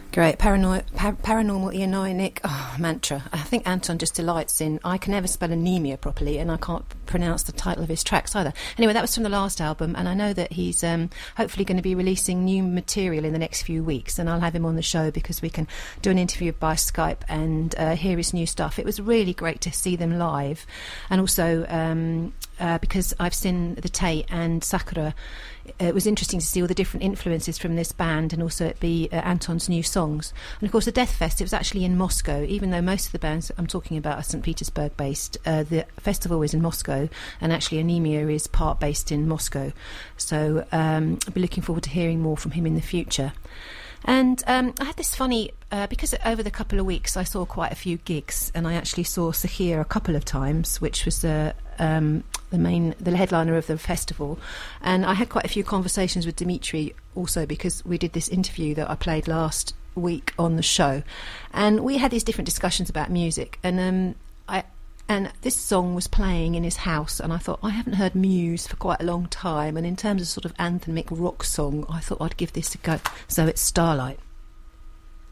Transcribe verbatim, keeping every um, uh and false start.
Great. Parano- par- paranormal Ionic oh, mantra. I think Anton just delights in... I can never spell anemia properly, and I can't pronounce the title of his tracks either. Anyway, that was from the last album, and I know that he's um, hopefully going to be releasing new material in the next few weeks, and I'll have him on the show because we can do an interview by Skype and uh, hear his new stuff. It was really great to see them live, and also um, uh, because I've seen the Tate and Sakura. It was interesting to see all the different influences from this band, and also it be uh, Anton's new songs. And of course the Death Fest, it was actually in Moscow. Even though most of the bands I'm talking about are Saint Petersburg based, uh, the festival is in Moscow, and actually Anemia is part based in Moscow. So um, I'll be looking forward to hearing more from him in the future. And um, I had this funny, uh, because over the couple of weeks I saw quite a few gigs, and I actually saw Sahir a couple of times, which was uh, um, the main, the headliner of the festival. And I had quite a few conversations with Dimitri also, because we did this interview that I played last week on the show, and we had these different discussions about music. And um, I. And this song was playing in his house, and I thought, I haven't heard Muse for quite a long time, and in terms of sort of anthemic rock song, I thought I'd give this a go. So it's Starlight.